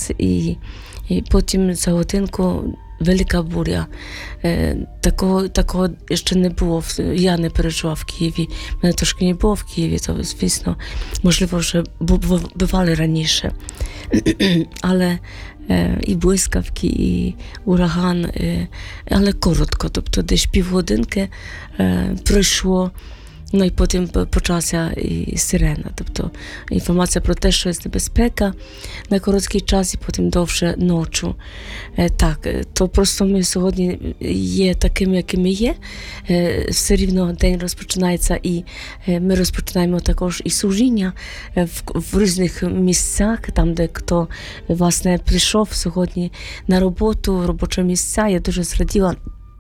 і потім за годинку велика буря. Такого ще не було. Я не переживав в Києві. Мене трошки не було в Києві, то, звісно, можливо, вже бували раніше. Але і блискавки, і ураган, але коротко, тобто десь півгодинки пройшло. Ну і потім почалася і сирена, тобто інформація про те, що є небезпека на короткий час і потім довше ночі. Так, то просто ми сьогодні є такими, якими є. Все рівно день розпочинається, і ми розпочинаємо також і служіння в різних місцях, там, де хто, власне, прийшов сьогодні на роботу, робочі місця. Я дуже зраділа,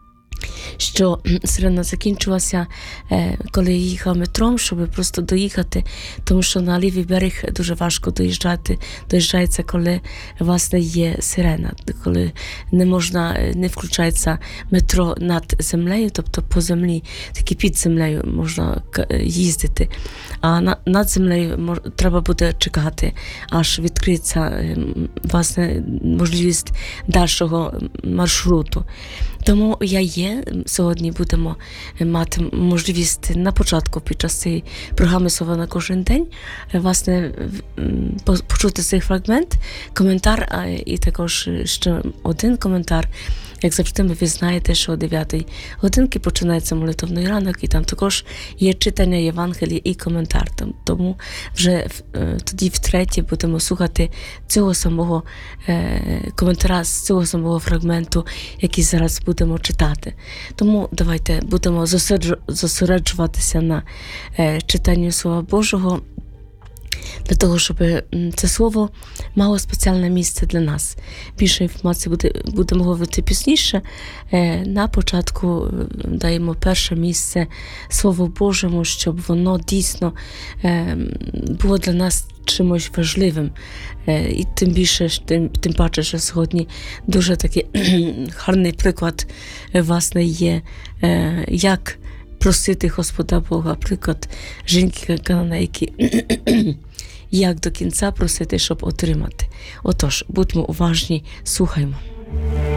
що сирена закінчилася, коли я їхала метром, щоб просто доїхати, тому що на лівий берег дуже важко доїжджається, коли, власне, є сирена, коли не включається метро над землею, тобто по землі, тільки під землею можна їздити, а над землею треба буде чекати, аж відкриється, власне, можливість дальшого маршруту. Тому сьогодні будемо мати можливість на початку під час цієї програми «Слова на кожен день» власне почути цей фрагмент, коментар і також ще один коментар. Як завжди, ви знаєте, що о 9 годинки починається молитовний ранок, і там також є читання Євангелія і коментар. Тому вже тоді втретє будемо слухати цього самого коментара, з цього самого фрагменту, який зараз будемо читати. Тому давайте будемо зосереджуватися на читанні Слова Божого, для того, щоб це слово мало спеціальне місце для нас. Більше інформації будемо говорити пізніше. На початку даємо перше місце Слову Божому, щоб воно дійсно було для нас чимось важливим. І тим паче, що сьогодні дуже такий гарний приклад, власне, є, як просити Господа Бога, приклад жінки-кананейки, як до кінця просити, щоб отримати. Отож, будьмо уважні, слухаймо.